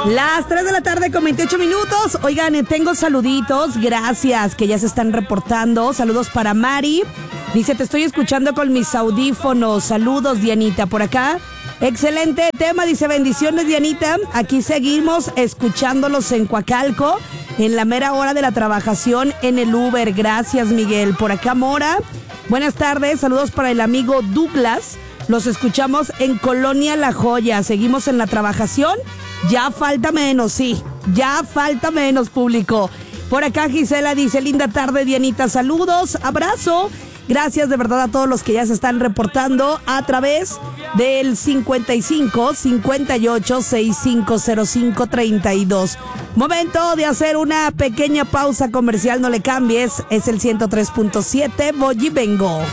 Las 3 de la tarde con 28 minutos. Oigan, tengo saluditos, gracias, que ya se están reportando. Saludos para Mari. Dice, te estoy escuchando con mis audífonos. Saludos, Dianita, por acá. Excelente tema, dice, bendiciones, Dianita. Aquí seguimos escuchándolos en Coacalco, en la mera hora de la trabajación en el Uber. Gracias, Miguel. Por acá, Mora. Buenas tardes, saludos para el amigo Douglas. Los escuchamos en Colonia La Joya. Seguimos en la trabajación. Ya falta menos, sí. Ya falta menos, público. Por acá Gisela dice, linda tarde, Dianita. Saludos, abrazo. Gracias de verdad a todos los que ya se están reportando a través del 55 58 6505 32. Momento de hacer una pequeña pausa comercial, no le cambies. Es el 103.7, voy y vengo.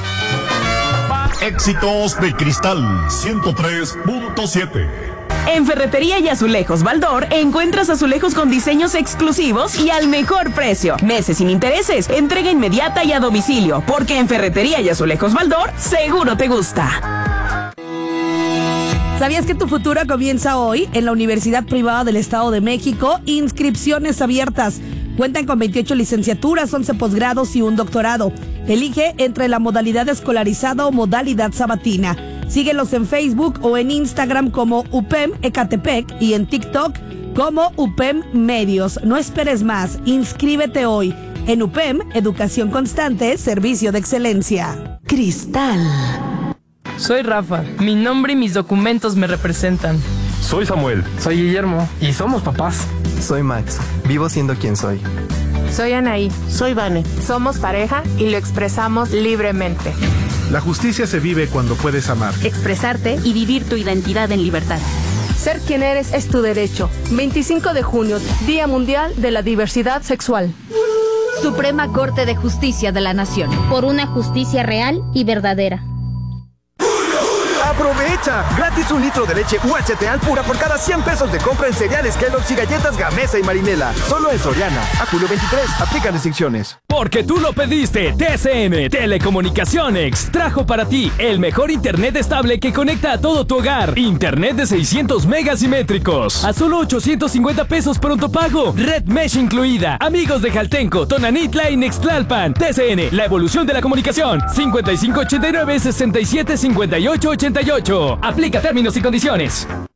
Éxitos de Cristal 103.7. En Ferretería y Azulejos Baldor encuentras azulejos con diseños exclusivos y al mejor precio. Meses sin intereses, entrega inmediata y a domicilio, porque en Ferretería y Azulejos Baldor seguro te gusta. ¿Sabías que tu futuro comienza hoy en la Universidad Privada del Estado de México? Inscripciones abiertas. Cuentan con 28 licenciaturas, 11 posgrados y un doctorado. Elige entre la modalidad escolarizada o modalidad sabatina. Síguelos en Facebook o en Instagram como UPEM Ecatepec y en TikTok como UPEM Medios. No esperes más, inscríbete hoy. En UPEM, Educación Constante, Servicio de Excelencia. Cristal. Soy Rafa, mi nombre y mis documentos me representan. Soy Samuel. Soy Guillermo. Y somos papás. Soy Max. Vivo siendo quien soy. Soy Anaí. Soy Vane. Somos pareja y lo expresamos libremente. La justicia se vive cuando puedes amar, expresarte y vivir tu identidad en libertad. Ser quien eres es tu derecho. 25 de junio, Día Mundial de la Diversidad Sexual. Suprema Corte de Justicia de la Nación. Por una justicia real y verdadera. ¡Aprovecha! Gratis 1 litro de leche UHT Alpura por cada 100 pesos de compra en cereales Kellogg's y galletas Gamesa y Marinela. Solo en Soriana. A julio 23. Aplican restricciones. Porque tú lo pediste, TCM Telecomunicaciones trajo para ti el mejor internet estable que conecta a todo tu hogar. Internet de 600 megas simétricos. A solo 850 pesos pronto pago. Red Mesh incluida. Amigos de Jaltenco, Tonanitla y Nextlalpan. TCN, la evolución de la comunicación. 5589 67 58 88. Aplica términos y condiciones.